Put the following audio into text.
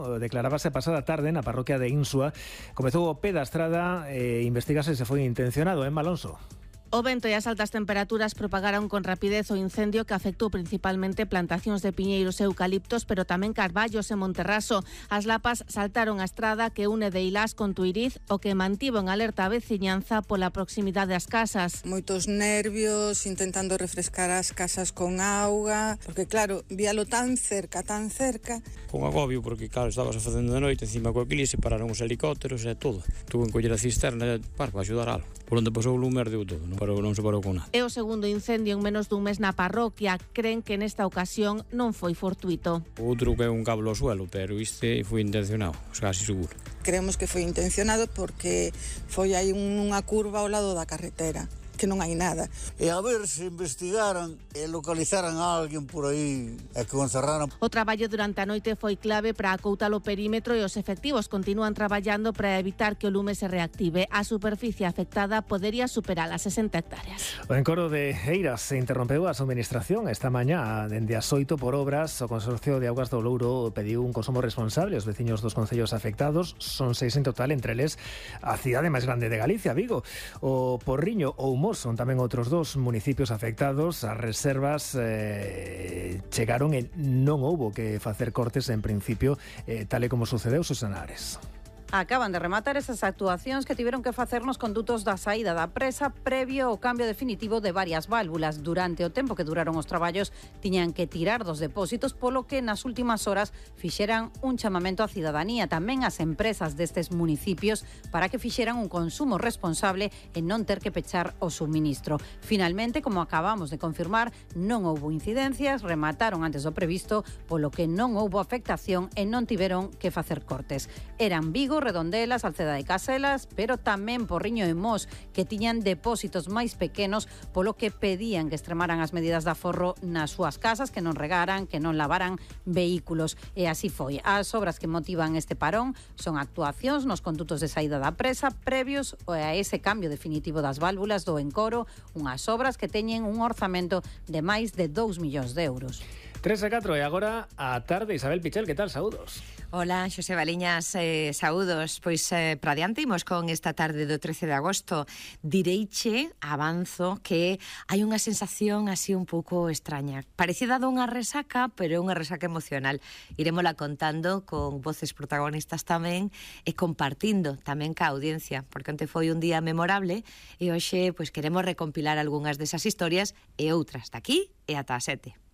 declarábase pasada tarde na parroquia de Insua. Comezou o pé da estrada e investigase se foi intencionado, Alonso. O vento e as altas temperaturas propagaron con rapidez o incendio que afectou principalmente plantacións de piñeiros e eucaliptos, pero tamén carballos e Monterraso. As lapas saltaron a estrada que une de Ilás con Tuiriz, o que mantivo en alerta a veciñanza pola proximidade das casas. Moitos nervios, intentando refrescar as casas con auga, porque claro, víalo tan cerca. Con agobio, porque claro, estabas facendo de noite, encima coa clise, pararon os helicópteros e todo. Tuve que coller a cisterna para axudar algo. Por onde pasou o lume ardeu todo, non se parou con nada. É o segundo incendio en menos dun mes na parroquia. Creen que nesta ocasión non foi fortuito. O outro que é un cable ao suelo, pero este foi intencionado, casi seguro. Creemos que foi intencionado porque foi aí unha curva ao lado da carretera, que non hai nada. E a ver se investigaran e localizaran a alguén por aí e que o encerraran. O traballo durante a noite foi clave para acoutar o perímetro e os efectivos continúan traballando para evitar que o lume se reactive. A superficie afectada podería superar as 60 hectáreas. O encoro de Eiras se interrompeu a suministración esta mañá dende as 8 por obras. O Consorcio de Augas do Louro pediu un consumo responsable aos veciños dos concellos afectados. Son 6 en total, entre eles a cidade máis grande de Galicia, Vigo. O Porriño ou son tamén outros dos municipios afectados. As reservas chegaron e non houbo que facer cortes en principio, tal e como sucedeu, Susana Ares. Acaban de rematar esas actuacións que tiveron que facer nos condutos da saída da presa previo ao cambio definitivo de varias válvulas. Durante o tempo que duraron os traballos tiñan que tirar dos depósitos, polo que nas últimas horas fixeran un chamamento á cidadanía, tamén ás empresas destes municipios, para que fixeran un consumo responsable e non ter que pechar o suministro. Finalmente, como acabamos de confirmar, non houbo incidencias, remataron antes do previsto, polo que non houbo afectación e non tiveron que facer cortes. Eran Vigo, Redondela, Salceda de Caselas, pero tamén Porriño e Mos, que tiñan depósitos máis pequenos, polo que pedían que extremaran as medidas de aforro nas súas casas, que non regaran, que non lavaran vehículos. E así foi. As obras que motivan este parón son actuacións nos condutos de saída da presa previos a ese cambio definitivo das válvulas do encoro, unhas obras que teñen un orzamento de máis de 2 millóns de euros. 3:04 e agora a tarde. Isabel Pichel, que tal? Saúdos. Hola, Xosé Baliñas, saúdos. Pois para adiante imos con esta tarde do 13 de agosto. Direiche, avanzo, que hai unha sensación así un pouco extraña. Parecida dunha resaca, pero unha resaca emocional. Irémola contando con voces protagonistas tamén e compartindo tamén ca audiencia, porque onte foi un día memorable e hoxe pois queremos recompilar algunhas desas historias e outras de aquí e ata a 7.